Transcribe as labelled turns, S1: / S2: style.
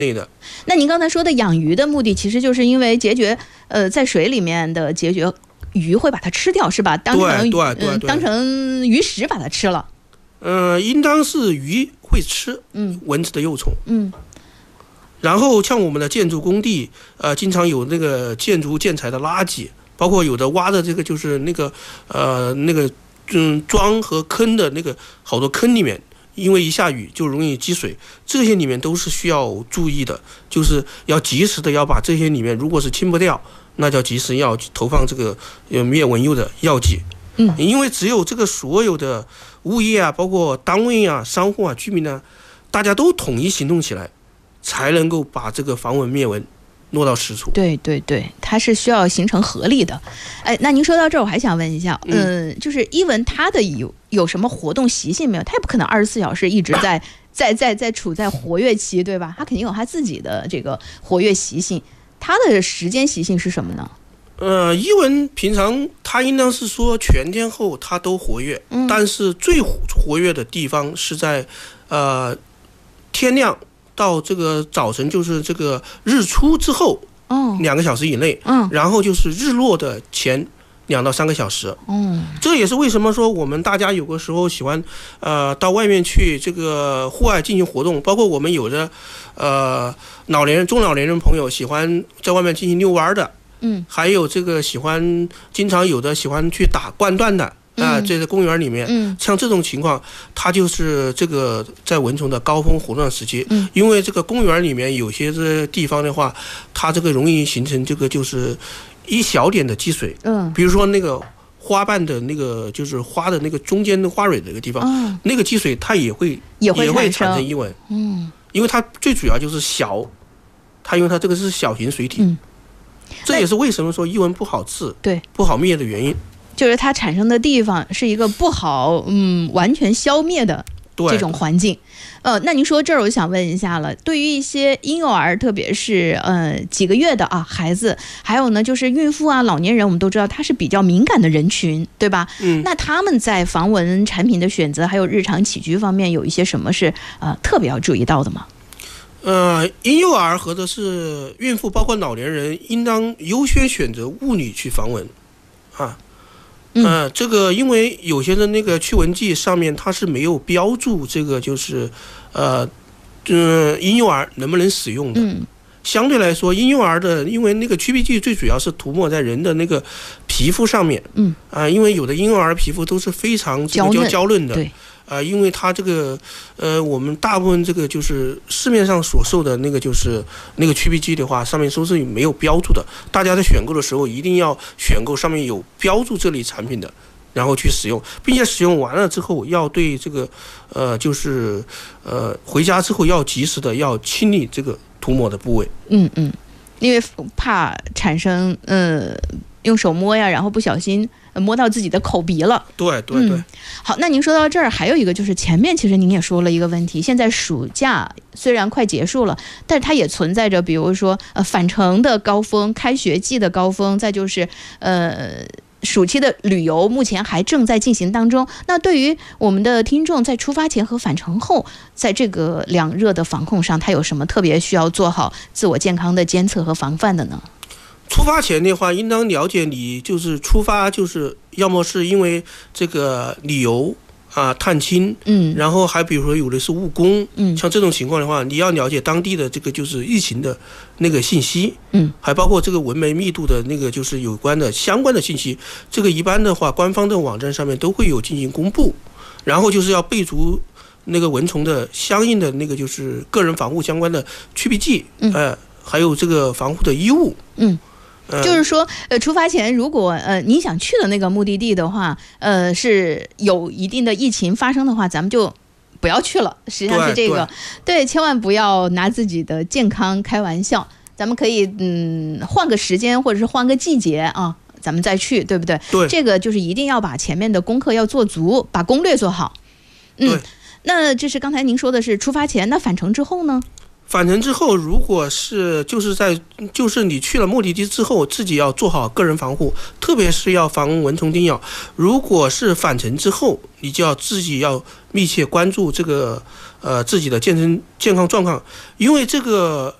S1: 内的。
S2: 那您刚才说的养鱼的目的，其实就是因为孑孓，在水里面的孑孓鱼会把它吃掉，是吧？当成鱼食把它吃了。
S1: 应当是鱼会吃蚊子的幼虫。然后像我们的建筑工地，经常有那个建筑建材的垃圾，包括有的挖的这个就是那个桩和坑的那个好多坑里面，因为一下雨就容易积水，这些里面都是需要注意的，就是要及时的要把这些里面，如果是清不掉，那就要及时要投放这个灭蚊幼的药剂。因为只有这个所有的物业啊，包括单位啊、商户啊、居民啊，大家都统一行动起来，才能够把这个防蚊灭蚊落到实处。
S2: 对对对，它是需要形成合力的。那您说到这儿，我还想问一下，就是伊蚊它的有什么活动习性没有？它也不可能24小时一直在处在活跃期，对吧？它肯定有它自己的这个活跃习性。它的时间习性是什么呢？
S1: 伊蚊平常它应当是说全天候它都活跃，但是最活跃的地方是在天亮到这个早晨，就是这个日出之后2个小时以内，然后就是日落的前2到3个小时。这也是为什么说我们大家有个时候喜欢到外面去这个户外进行活动，包括我们有的中老年人朋友喜欢在外面进行遛弯的，还有这个经常有的喜欢去打冠段的。这个公园里面，像这种情况，它就是这个在蚊虫的高峰活动时期。因为这个公园里面有些这地方的话，它这个容易形成这个就是一小点的积水。比如说那个花瓣的那个就是花的那个中间的花蕊的一个地方，那个积水它也会产生伊蚊。因为它最主要就是小，因为它这个是小型水体。这也是为什么说伊蚊不好治、不好灭的原因。
S2: 就是它产生的地方是一个不好完全消灭的这种环境。那您说这儿我就想问一下了，对于一些婴幼儿，特别是几个月的孩子，还有呢就是孕妇啊、老年人，我们都知道他是比较敏感的人群，对吧？那他们在防蚊产品的选择还有日常起居方面有一些什么是特别要注意到的吗？
S1: 婴幼儿或者是孕妇，包括老年人，应当优先选择物理去防蚊这个因为有些的那个驱蚊剂上面它是没有标注这个就是婴幼儿能不能使用的。相对来说，婴幼儿的，因为那个驱避剂最主要是涂抹在人的那个皮肤上面。因为有的婴幼儿皮肤都是非常这个娇嫩的。因为它这个我们大部分这个就是市面上所售的那个就是那个驱避剂的话，上面都是没有标注的。大家在选购的时候一定要选购上面有标注这类产品的，然后去使用，并且使用完了之后要对这个就是回家之后要及时的要清理这个涂抹的部位。因为怕产生用手摸呀，然后不小心摸到自己的口鼻了。对。好，那您说到这儿，还有一个就是前面其实您也说了一个问题，现在暑假虽然快结束了，但是它也存在着比如说返程的高峰、开学季的高峰，再就是暑期的旅游目前还正在进行当中。那对于我们的听众在出发前和返程后，在这个两热的防控上，它有什么特别需要做好自我健康的监测和防范的呢？ 出发前的话，应当了解你就是出发，就是要么是因为这个旅游探亲，然后还比如说有的是务工，像这种情况的话，你要了解当地的这个就是疫情的那个信息，还包括这个蚊媒密度的那个就是有关的相关的信息，这个一般的话，官方的网站上面都会有进行公布，然后就是要备足那个蚊虫的相应的那个就是个人防护相关的驱避剂，还有这个防护的衣物，
S2: 就是说，出发前如果你想去的那个目的地的话，是有一定的疫情发生的话，咱们就不要去了。实际上是这个，对，千万不要拿自己的健康开玩笑。咱们可以换个时间或者是换个季节啊，咱们再去，对不对？对，这个就是一定要把前面的功课要做足，把攻略做好。那这是刚才您说的是出发前，那返程之后呢？
S1: 返程之后，如果是就是你去了目的地之后，自己要做好个人防护，特别是要防蚊虫叮咬。如果是返程之后，你就要自己要密切关注这个自己的健康状况，因为这个